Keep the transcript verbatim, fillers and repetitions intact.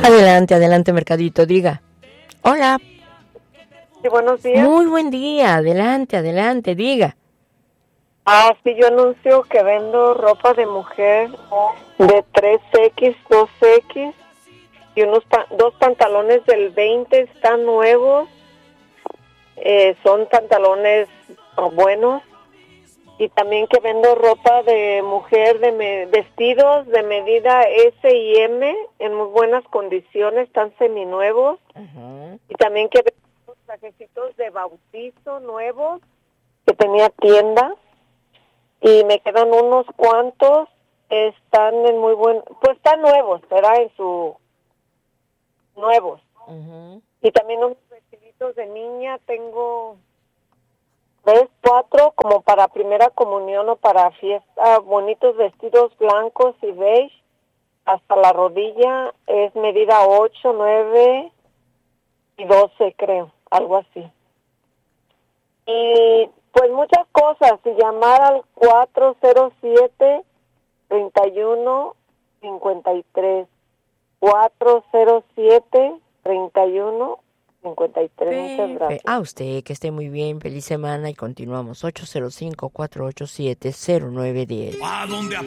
Adelante, adelante, Mercadito, diga. Hola. Sí, buenos días. Muy buen día, adelante, adelante, diga. Ah, sí, yo anuncio que vendo ropa de mujer de tres equis, dos equis y unos pa- dos pantalones del veinte están nuevos. Eh, son pantalones oh, buenos. Y también que vendo ropa de mujer, de me- vestidos de medida ese y eme en muy buenas condiciones, están seminuevos. Uh-huh. Y también que vendo unos trajecitos de bautizo nuevos, que tenía tienda. Y me quedan unos cuantos, están en muy buen, pues están nuevos, ¿verdad? En su, nuevos. Uh-huh. Y también unos vestiditos de niña, tengo tres, cuatro, como para primera comunión o para fiesta, bonitos vestidos blancos y beige, hasta la rodilla, es medida ocho, nueve y doce, creo, algo así. Y pues muchas cosas, y llamar al cuatro cero siete, tres uno cinco tres, cuatro cero siete, tres uno cinco tres. Muchas gracias. A usted, que esté muy bien, feliz semana y continuamos. ocho cero cinco, cuatro ocho siete, cero nueve uno cero.